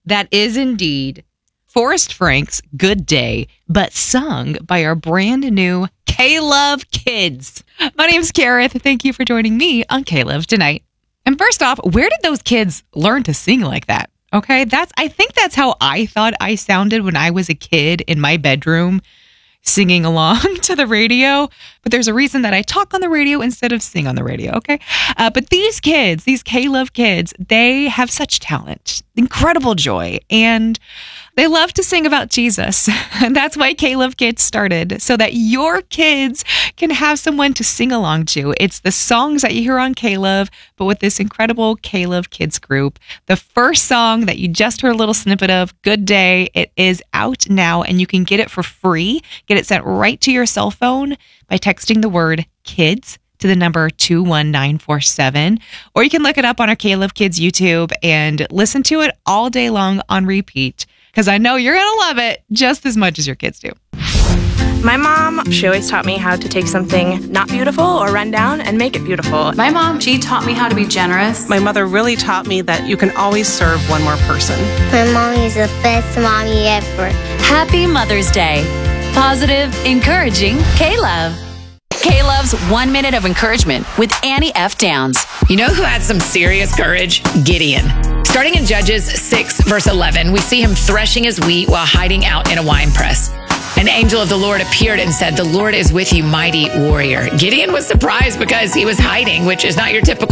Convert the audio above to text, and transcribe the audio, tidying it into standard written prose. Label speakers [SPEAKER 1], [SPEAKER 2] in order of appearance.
[SPEAKER 1] That is indeed Forrest Frank's Good Day, but sung by our brand new K-Love Kids. My name's Kareth. Thank you for joining me on K-Love tonight. And first off, where did those kids learn to sing like that? Okay, I think that's how I thought I sounded when I was a kid in my bedroom, singing along to the radio. But there's a reason that I talk on the radio instead of sing on the radio, okay? But these kids, these K-Love kids, they have such talent, incredible joy, and they love to sing about Jesus. And that's why K-Love Kids started, so that your kids can have someone to sing along to. It's the songs that you hear on K-Love, but with this incredible K-Love Kids group. The first song that you just heard a little snippet of, Good Day, it is out now, and you can get it for free. Get it sent right to your cell phone by texting the word KIDS to the number 21947, or you can look it up on our K-Love Kids YouTube and listen to it all day long on repeat, because I know you're going to love it just as much as your kids do.
[SPEAKER 2] My mom, she always taught me how to take something not beautiful or run down and make it beautiful.
[SPEAKER 3] My mom, she taught me how to be generous.
[SPEAKER 4] My mother really taught me that you can always serve one more person.
[SPEAKER 5] My mom is the best mommy ever.
[SPEAKER 3] Happy Mother's Day. Positive, encouraging K-Love. K-Love's 1 minute of encouragement with Annie F. Downs.
[SPEAKER 6] You know who had some serious courage? Gideon. Starting in Judges 6, verse 11, we see him threshing his wheat while hiding out in a wine press. An angel of the Lord appeared and said, "The Lord is with you, mighty warrior." Gideon was surprised because he was hiding, which is not your typical